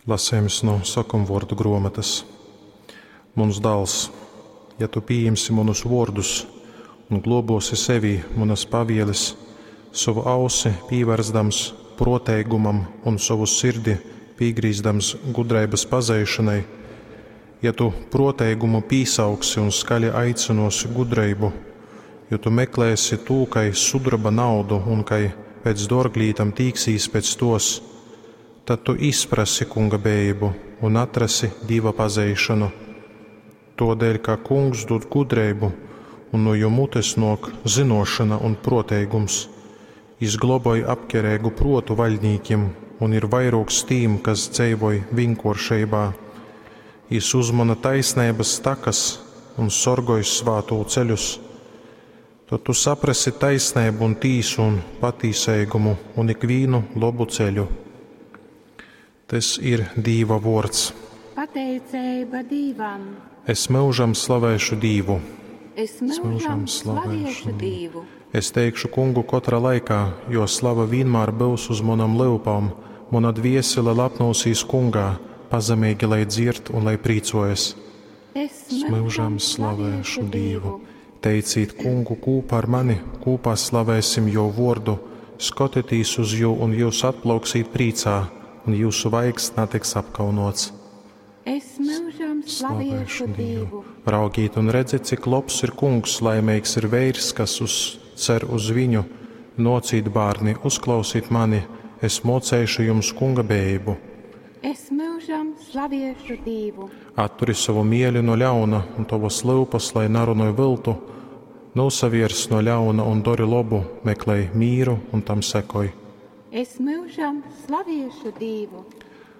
Lasījums no sakumvordu grāmatas. Mans dēls, ja tu pieņemsi manus vārdus un globosi sevi manas pavieles, savu ausi pievērsdams proteigumam un savu sirdi piegrīzdams gudrības pazeišanai, ja tu proteigumu pīsaugsi un skaļi aicinosi gudreibu, ja tu meklēsi tūkai sudraba naudu un kai pēc dorglītam tīksīs pēc tos, tad tu izprasi kunga bējību un atrasi Dieva pazeišanu. Todēļ, kā kungs dod gudreibu un no jo mutes nok zinošana un proteigums, izgloboja apkerēgu protu vaļņīkiem un ir vairogs tīm, kas dzīvoja vinkoršeibā. Jis uzmana taisnības takas un sorgoja svāto ceļus. Tad tu saprasi taisnību un tīsu un patīseigumu un ikvīnu labu ceļu. Tas ir Dieva vārds. Pateicība Dievam. Es mūžam slavēšu Dievu. Es mūžam slavēšu Dievu. Es teikšu kungu katrā laikā, jo slava vienmēr būs uz manam lūpām. Mana dviesele lapnosīs kungā, pazemīgi lai dzird un lai prīcojas. Es Mūžam slavēšu Dievu. Teicīt kungu kopā ar mani, kopā slavēsim jo vārdu, skotieties uz jū un jūs atplauksīt prīcā, un jūsu vaigs netiks apkaunots. Es mūžam slavēšu Dievu. Raugīt un redzēt, cik labs ir kungs, laimīgs ir veirs, kas cer uz viņu. Nocīt bērni, uzklausīt mani, es mocēšu jums kunga bējību. Es mūžam slavēšu Dievu. Atturi savu mieli no ļauna un tavas lūpas, lai narunoj viltu, nosaviers no ļauna un dori labu, meklēj mīru un tam sekoj. Es mūžam slavēšu Dievu.